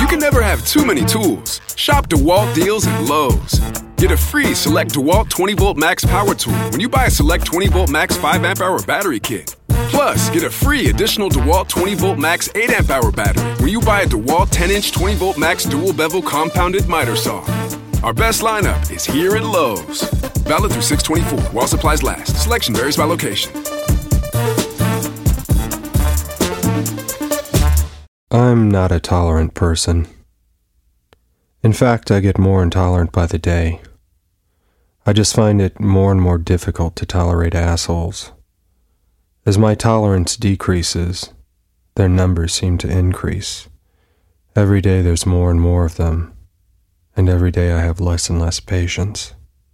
can never have too many tools. Shop DeWalt deals at Lowe's. Get a free Select DeWalt 20-Volt Max Power Tool when you buy a Select 20-Volt Max 5-amp-hour battery kit. Plus, get a free additional DeWalt 20-Volt Max 8-amp-hour battery when you buy a DeWalt 10-inch 20-Volt Max dual-bevel compounded miter saw. Our best lineup is here at Lowe's. Valid through 6/24 while supplies last. Selection varies by location. I'm not a tolerant person. In fact, I get more intolerant by the day. I just find it more and more difficult to tolerate assholes. As my tolerance decreases, their numbers seem to increase. Every day there's more and more of them, and every day I have less and less patience.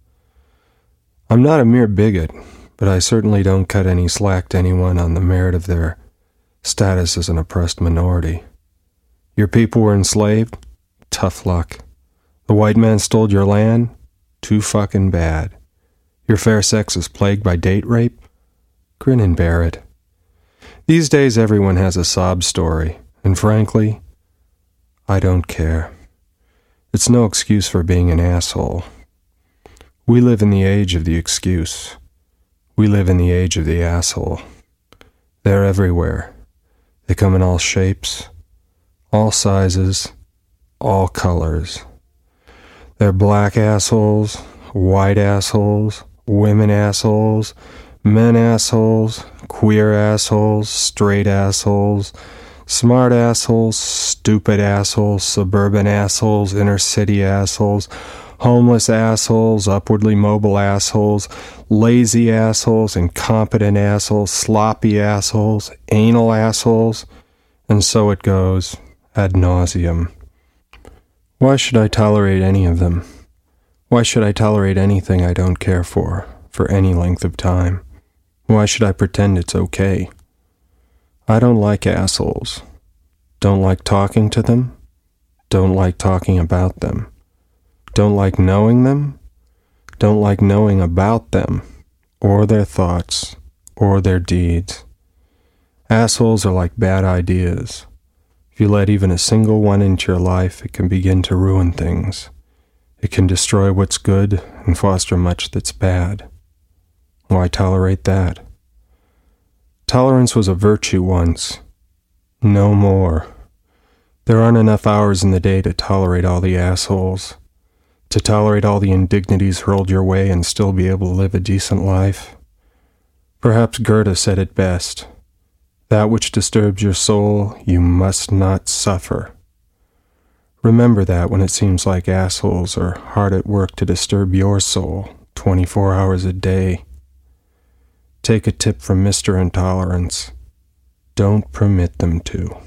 I'm not a mere bigot, but I certainly don't cut any slack to anyone on the merit of their status as an oppressed minority. Your people were enslaved? Tough luck. The white man stole your land? Too fucking bad. Your fair sex is plagued by date rape? Grin and bear it. These days everyone has a sob story, and frankly, I don't care. It's no excuse for being an asshole. We live in the age of the excuse. We live in the age of the asshole. They're everywhere. They come in all shapes, all sizes, all colors. They're black assholes, white assholes, women assholes, men assholes, queer assholes, straight assholes, smart assholes, stupid assholes, suburban assholes, inner city assholes, homeless assholes, upwardly mobile assholes, lazy assholes, incompetent assholes, sloppy assholes, anal assholes, and so it goes, ad nauseum. Why should I tolerate any of them? Why should I tolerate anything I don't care for any length of time? Why should I pretend it's okay? I don't like assholes. Don't like talking to them. Don't like talking about them. Don't like knowing them. Don't like knowing about them, or their thoughts, or their deeds. Assholes are like bad ideas. If you let even a single one into your life, it can begin to ruin things. It can destroy what's good and foster much that's bad. Why tolerate that? Tolerance was a virtue once. No more. There aren't enough hours in the day to tolerate all the assholes, to tolerate all the indignities hurled your way and still be able to live a decent life. Perhaps Goethe said it best. That which disturbs your soul, you must not suffer. Remember that when it seems like assholes are hard at work to disturb your soul 24 hours a day. Take a tip from Mr. Intolerance. Don't permit them to.